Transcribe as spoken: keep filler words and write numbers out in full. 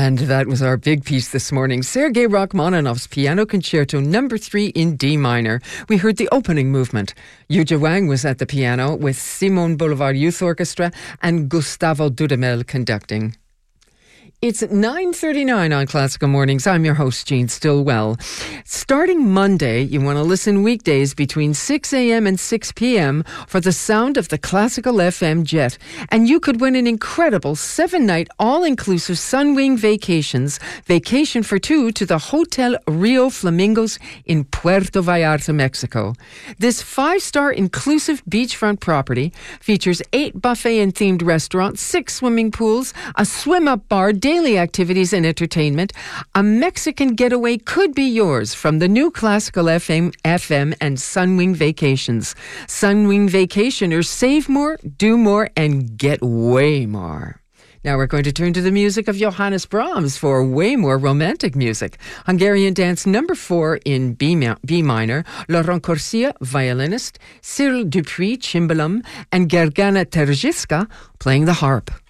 And that was our big piece this morning. Sergei Rachmaninoff's Piano Concerto number three in D minor. We heard the opening movement. Yuja Wang was at the piano with Simon Boulevard Youth Orchestra and Gustavo Dudamel conducting. It's nine thirty-nine on Classical Mornings. I'm your host, Jean Stillwell. Starting Monday, you want to listen weekdays between six a.m. and six p.m. for the sound of the Classical F M Jet. And you could win an incredible seven-night all-inclusive Sunwing Vacations, vacation for two to the Hotel Rio Flamingos in Puerto Vallarta, Mexico. This five-star inclusive beachfront property features eight buffet and themed restaurants, six swimming pools, a swim-up bar, daily activities and entertainment. A Mexican getaway could be yours from the new Classical F M, F M and Sunwing Vacations. Sunwing Vacationers save more, do more, and get way more. Now we're going to turn to the music of Johannes Brahms for way more romantic music. Hungarian Dance number four in B, ma- B minor, Laurent Corsia, violinist, Cyril Dupuis, cimbalum, and Gergana Terziska playing the harp.